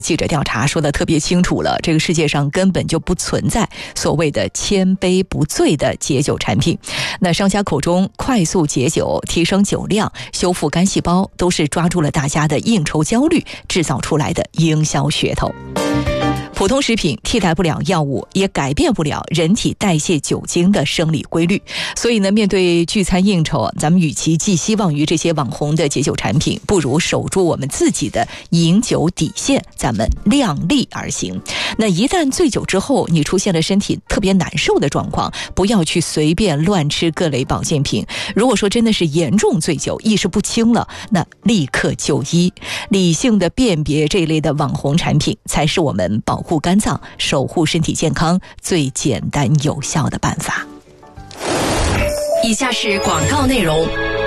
记者调查说得特别清楚了，这个世界上根本就不存在所谓的千杯不醉的解酒产品。那商家口中快速解酒、提升酒量、修复肝细胞，都是抓住了大家的应酬焦虑制造出来的营销噱头。普通食品替代不了药物，也改变不了人体代谢酒精的生理规律。所以呢，面对聚餐应酬，咱们与其寄希望于这些网红的解酒产品，不如守住我们自己的饮酒底线，咱们量力而行。那一旦醉酒之后，你出现了身体特别难受的状况，不要去随便乱吃各类保健品。如果说真的是严重醉酒，意识不清了，那立刻就医，理性的辨别这一类的网红产品，才是我们保护肝脏、守护身体健康最简单有效的办法。 以下是广告内容。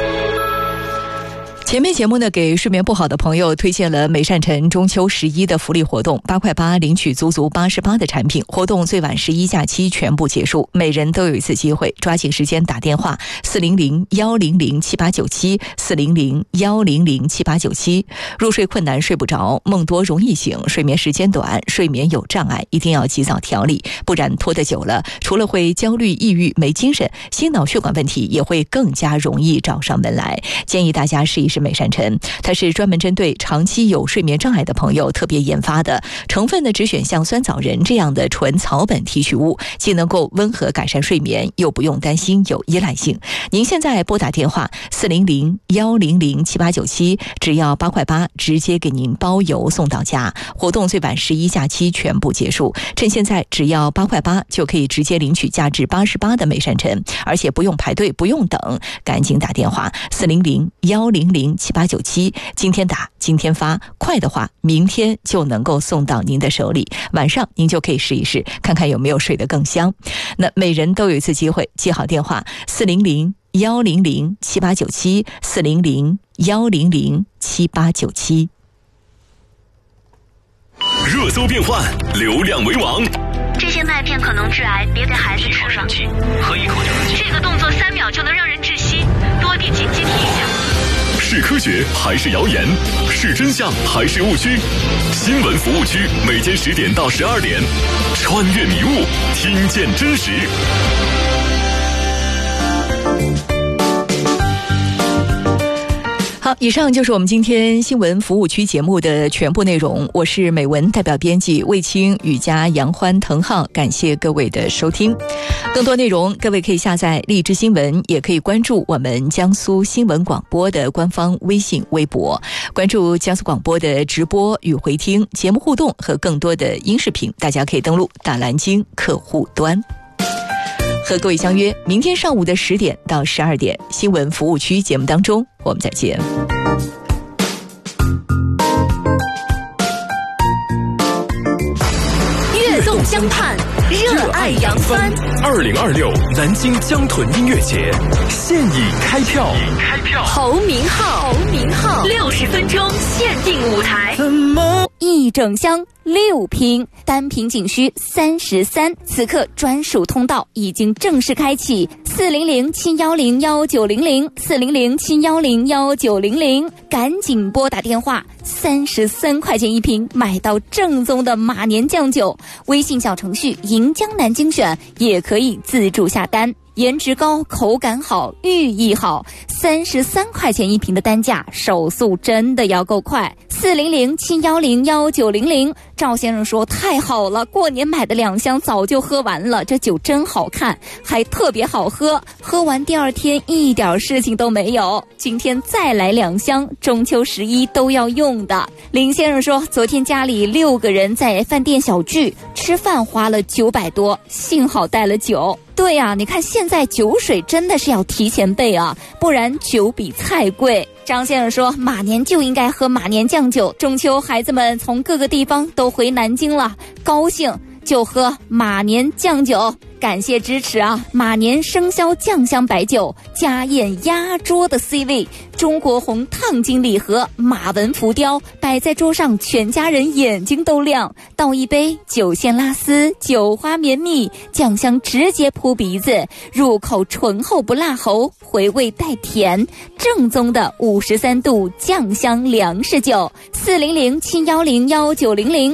前面节目呢，给睡眠不好的朋友推荐了美善晨中秋11的福利活动，8块8领取足88的产品，活动最晚11假期全部结束，每人都有一次机会，抓紧时间打电话400-100-7897 400-100-7897。入睡困难、睡不着、梦多容易醒、睡眠时间短、睡眠有障碍，一定要及早调理，不然拖得久了，除了会焦虑、抑郁、没精神，心脑血管问题也会更加容易找上门来。建议大家试一试美善晨，它是专门针对长期有睡眠障碍的朋友特别研发的，成分呢只选像酸枣仁这样的纯草本提取物，既能够温和改善睡眠，又不用担心有依赖性。您现在拨打电话400-100-7897，只要8块8，直接给您包邮送到家。活动最晚11假期全部结束，趁现在只要8块8就可以直接领取价值88的美善晨，而且不用排队，不用等，赶紧打电话400-100-7897，今天打今天发，快的话明天就能够送到您的手里，晚上您就可以试一试，看看有没有睡得更香。那每人都有一次机会，记好电话400-100-7897 400-100-7897。 热搜变换，流量为王。 这些麦片可能致癌，别给孩子吃了。 喝一口就能这个动作3秒就能让人窒息，多地紧急提醒。 是科学还是谣言？是真相还是误区？新闻服务区每天10点到12点，穿越迷雾，听见真实。 好，以上就是我们今天新闻服务区节目的全部内容。我是美文代表编辑魏青、雨佳、杨欢、滕浩，感谢各位的收听。更多内容各位可以下载荔枝新闻，也可以关注我们江苏新闻广播的官方微信微博，关注江苏广播的直播与回听节目互动和更多的音视频，大家可以登录大蓝鲸客户端。和各位相约明天上午的10点到12点新闻服务区节目当中，我们再见。 悦动相盼，热爱扬帆。 2026南京江豚音乐节现已开票， 侯明昊60分钟限定舞台， 一整箱6瓶，单瓶仅需33。此刻专属通道已经正式开启，400-710-1900 400-710-1900，赶紧拨打电话，33块钱一瓶，买到正宗的马年酱酒。微信小程序银江南精选也可以自助下单。颜值高，口感好，寓意好，33块钱一瓶的单价，手速真的要够快。400-710-1900，赵先生说太好了，过年买的2箱早就喝完了，这酒真好看，还特别好喝，喝完第2天一点事情都没有。今天再来2箱，中秋11都要用的。林先生说，昨天家里6个人在饭店小聚，吃饭花了900多，幸好带了酒。对啊，你看现在酒水真的是要提前备啊，不然酒比菜贵。张先生说，马年就应该喝马年酱酒，中秋孩子们从各个地方都回南京了，高兴。 就喝马年酱酒。感谢支持啊！马年生肖酱香白酒，家宴压桌的 C 位，中国红烫金礼盒，马纹浮雕摆在桌上，全家人眼睛都亮。倒一杯酒线拉丝，酒花绵密，酱香直接扑鼻子，入口醇厚不辣喉，回味带甜，正宗的53度酱香粮食酒。400-710-1900